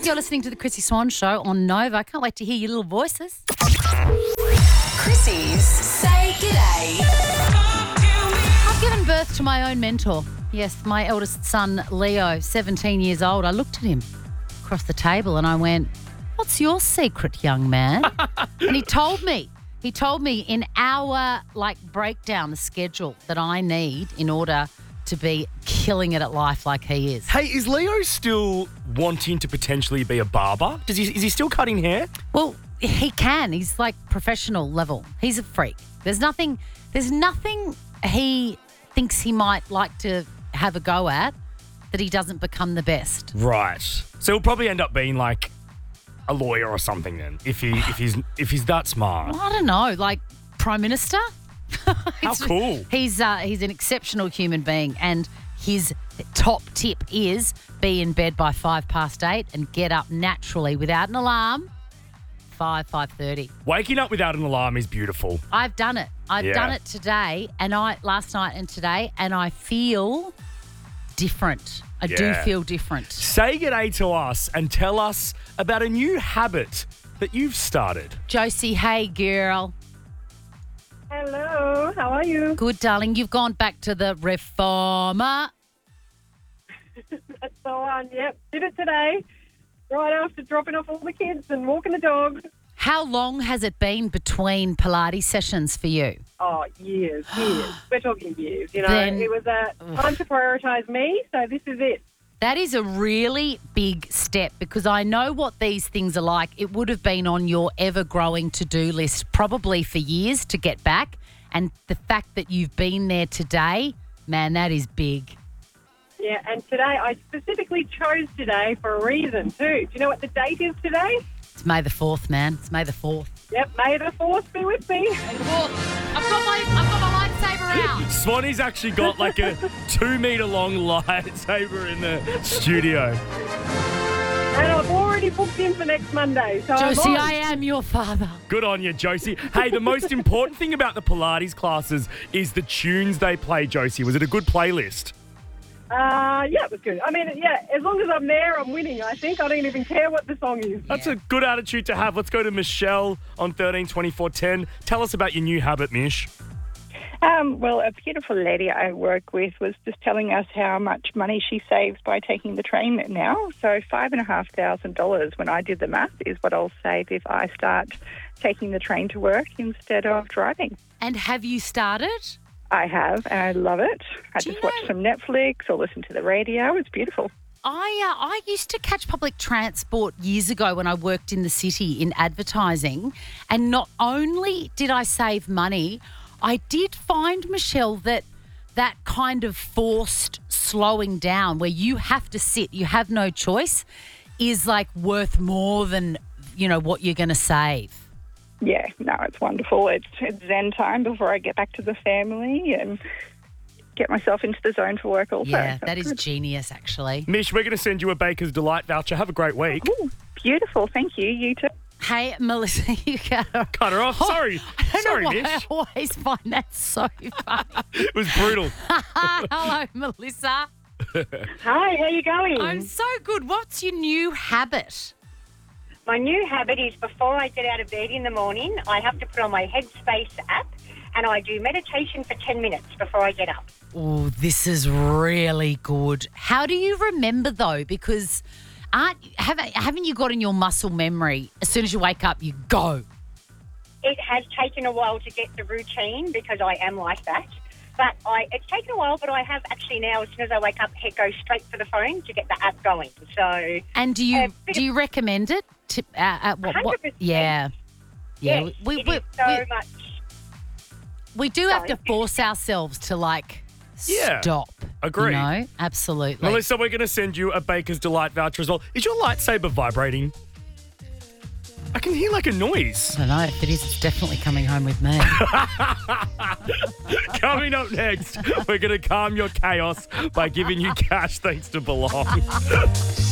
friends. You're listening to the Chrissy Swan Show on Nova. I can't wait to hear your little voices. Chrissy's Say G'day. I've given birth to my own mentor. Yes, my eldest son, Leo, 17 years old. I looked at him across the table and I went, "What's your secret, young man?" And he told me in our breakdown, the schedule that I need in order to be killing it at life like he is. Hey, is Leo still wanting to potentially be a barber? Is he still cutting hair? Well, he can. He's like professional level. He's a freak. There's nothing he thinks he might like to have a go at that he doesn't become the best. Right. So he'll probably end up being like a lawyer or something then, if he's that smart. Well, I don't know, like Prime Minister? How cool. He's an exceptional human being, and his top tip is be in bed by 8:05 and get up naturally without an alarm, 5:30. Waking up without an alarm is beautiful. I've done it. I've done it today last night and today, and I feel different. I do feel different. Say g'day to us and tell us about a new habit that you've started. Josie, hey girl. Hello, how are you? Good, darling. You've gone back to the reformer. That's the one, yep. Did it today, right after dropping off all the kids and walking the dog. How long has it been between Pilates sessions for you? Oh, years. We're talking years, you know. Then- it was a time to prioritise me, so this is it. That is a really big step because I know what these things are like. It would have been on your ever-growing to-do list probably for years to get back. And the fact that you've been there today, man, that is big. Yeah, and today, I specifically chose today for a reason too. Do you know what the date is today? It's May the 4th, man. It's May the 4th. Yep, May the 4th be with me. I've got my lightsaber out. Swanee's actually got like a 2-metre long lightsaber in the studio. And I've already booked in for next Monday. So Josie, I'm on. I am your father. Good on you, Josie. Hey, the most important thing about the Pilates classes is the tunes they play, Josie. Was it a good playlist? Yeah, it was good. I mean, yeah, as long as I'm there, I'm winning, I think. I don't even care what the song is. That's a good attitude to have. Let's go to Michelle on 13 24 10. Tell us about your new habit, Mish. Well, a beautiful lady I work with was just telling us how much money she saves by taking the train now. So $5,500, when I did the math, is what I'll save if I start taking the train to work instead of driving. And have you started? I have, and I love it. I just watch some Netflix or listen to the radio. It's beautiful. I used to catch public transport years ago when I worked in the city in advertising, and not only did I save money, I did find, Michelle, that kind of forced slowing down where you have to sit, you have no choice, is like worth more than, you know, what you're going to save. Yeah, no, it's wonderful. It's Zen time before I get back to the family and get myself into the zone for work also. Yeah, that is genius, actually. Mish, we're going to send you a Baker's Delight voucher. Have a great week. Ooh, beautiful. Thank you. You too. Hey, Melissa, you cut her off. Sorry. I don't Sorry, know why Mish. I always find that so funny. It was brutal. Hello, Melissa. Hi, how you going? I'm so good. What's your new habit? My new habit is before I get out of bed in the morning, I have to put on my Headspace app and I do meditation for 10 minutes before I get up. Oh, this is really good. How do you remember, though? Because haven't you got in your muscle memory, as soon as you wake up, you go? It has taken a while to get the routine because I am like that. But it's taken a while, but I have actually now, as soon as I wake up, go straight for the phone to get the app going. So, and do you recommend it? At what? 100%. Yeah. Yes, it is so much. We do have to force ourselves to stop. Agree. You know? Absolutely. Melissa, we're going to send you a Baker's Delight voucher as well. Is your lightsaber vibrating? I can hear like a noise. I don't know. If it is, it's definitely coming home with me. Coming up next, we're going to calm your chaos by giving you cash thanks to Belong.